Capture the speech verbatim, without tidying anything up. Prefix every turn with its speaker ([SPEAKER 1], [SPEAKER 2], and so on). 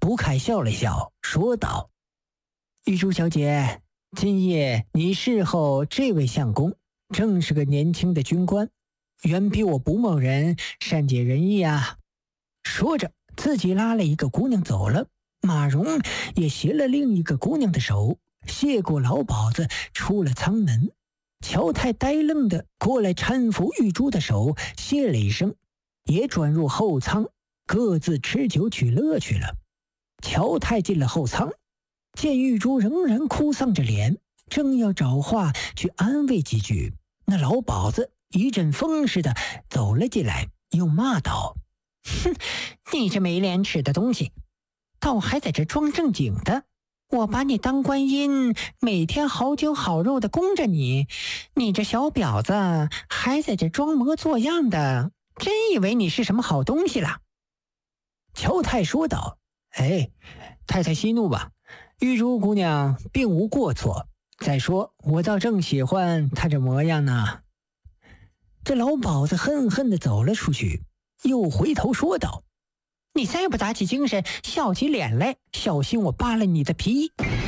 [SPEAKER 1] 胡凯笑了笑，说道：“玉珠小姐，今夜你侍候这位相公，正是个年轻的军官，远比我卜某人善解人意啊。”说着，自己拉了一个姑娘走了，马蓉也携了另一个姑娘的手，谢过老鸨子，出了舱门。乔太呆愣的过来搀扶玉珠的手，谢了一声，也转入后舱，各自吃酒取乐去了。乔太进了后舱，见玉珠仍然哭丧着脸，正要找话去安慰几句，那老鸨子一阵风似的走了进来，又骂道：“哼，你这没廉耻的东西，倒还在这装正经的！我把你当观音，每天好酒好肉的供着你，你这小婊子还在这装模作样的，真以为你是什么好东西了？”乔太说道：“哎，太太息怒吧，玉珠姑娘并无过错，再说我倒正喜欢她这模样呢。”这老鸨子恨恨地走了出去，又回头说道：“你再不打起精神，笑起脸来，小心我扒了你的皮！”